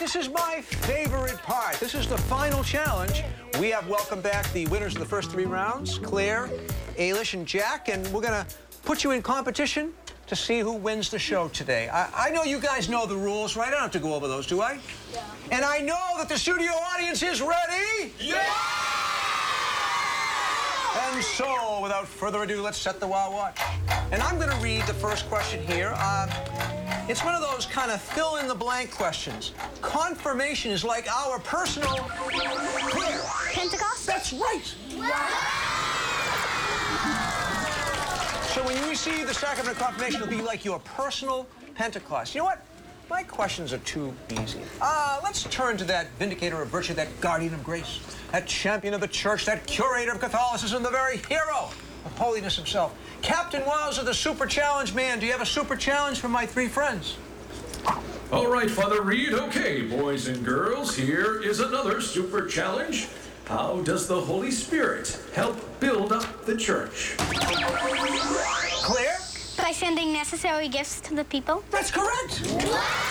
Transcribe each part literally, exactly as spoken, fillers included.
this is my favorite part. This is the final challenge. We have welcomed back the winners of the first three rounds, Claire, Ailish, and Jack, and we're gonna put you in competition to see who wins the show today. I, I know you guys know the rules, right? I don't have to go over those, do I? Yeah. And I know that the studio audience is ready. Yeah! And so, without further ado, let's set the Wow Watch. And I'm going to read the first question here. Um, it's one of those kind of fill-in-the-blank questions. Confirmation is like our personal... Claire. Pentecost? That's right. So when you receive the sacrament of confirmation, it'll be like your personal Pentecost. You know what? My questions are too easy. Uh, let's turn to that vindicator of virtue, that guardian of grace, that champion of the church, that curator of Catholicism, the very hero of holiness himself. Captain Wowzer, the super challenge man. Do you have a super challenge for my three friends? All right, Father Reed. Okay, boys and girls, here is another super challenge. How does the Holy Spirit help build up the church? Claire? By sending necessary gifts to the people. That's correct. Woo!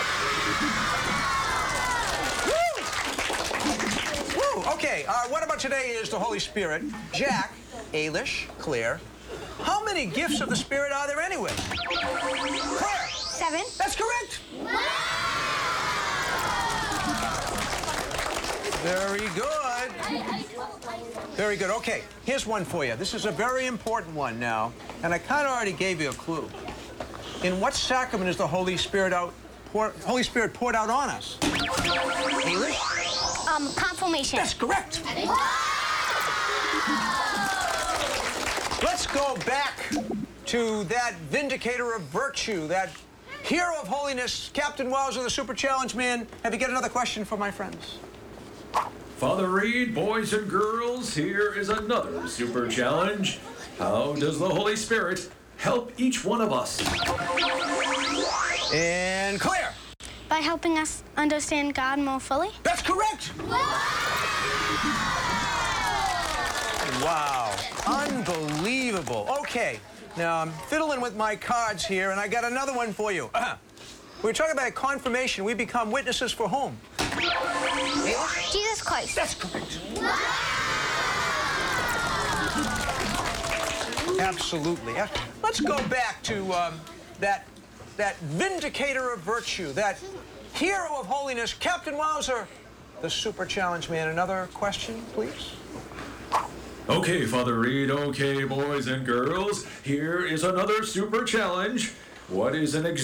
Woo! Okay, uh, what about today is the Holy Spirit? Jack, Ailish, Claire. How many gifts of the Spirit are there anyway? Claire? Seven. That's correct. Very good. Very good. Okay, here's one for you. This is a very important one now, and I kind of already gave you a clue. In what sacrament is the Holy Spirit out, pour, Holy Spirit poured out on us? Ailish? Um, confirmation. That's correct. Let's go back to that vindicator of virtue, that hero of holiness, Captain Wowzer, the super challenge man. Have you got another question for my friends? Father Reed, boys and girls, here is another super challenge. How does the Holy Spirit help each one of us? And Claire. By helping us understand God more fully. That's correct. Wow. Unbelievable. Okay. Now, I'm fiddling with my cards here, and I got another one for you. We were talking about confirmation. We become witnesses for whom? Jesus Christ. That's correct. Absolutely. Let's go back to um, that, that vindicator of virtue, that hero of holiness, Captain Wowzer, the super challenge man. Another question, please? Okay, Father Reed. Okay, boys and girls, here is another super challenge. What is an example?